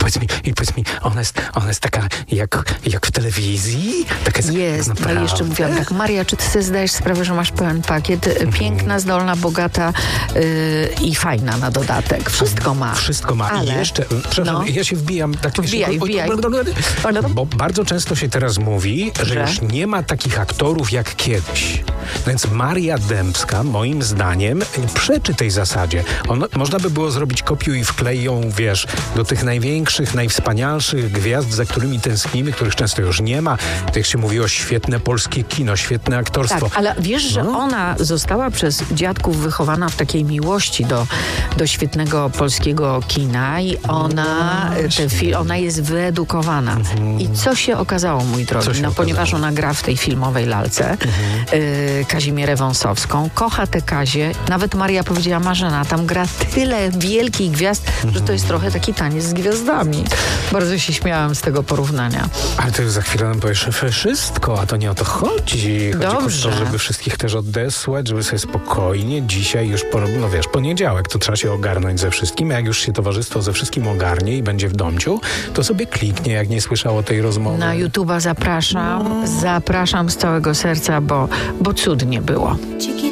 powiedz mi, ona jest taka jak w telewizji? Taka Jest, no i jeszcze mówiłam tak, Maria, czy ty sobie zdajesz sprawę, że masz pełen pakiet? Piękna, zdolna, bogata i fajna na dodatek. Wszystko ma. Wszystko ma. Ale, I jeszcze, przepraszam, ja się wbijam. Wbijaj. Bo bardzo często się teraz mówi, że już nie ma takich aktorów jak kiedyś. Więc Maria Dębska, moim zdaniem, przeczy tej zasadzie. Można by było zrobić kopiuj i wklej ją, wiesz, do tych największych, najwspanialszych gwiazd, za którymi tęsknimy, których często już nie ma. Tak się mówiło, świetne polskie kino, świetne aktorstwo. Tak, ale wiesz, że ona została przez dziadków wychowana w takiej miłości do świetnego polskiego kina i ona jest wyedukowana. I co się okazało, mój drogi? Ponieważ ona gra w tej filmowej lalce Kazimierę Wąsowską, kocha tę Kazię. Nawet Maria powiedziała, Marzena, tam gra tyle wielkich gwiazd, że to jest trochę taki taniec z gwiazdami. Bardzo się śmiałam z tego porównania. Ale to za chwilę nam powiesz wszystko, a to nie o to chodzi. Dobrze. O to, żeby wszystkich też odesłać, żeby sobie spokojnie dzisiaj już, poniedziałek, to trzeba się ogarnąć ze wszystkim. Jak już się towarzystwo ze wszystkim ogarnie i będzie w domciu, to sobie kliknie, jak nie słyszało tej rozmowy. Na YouTube'a zapraszam z całego serca, bo cudnie było.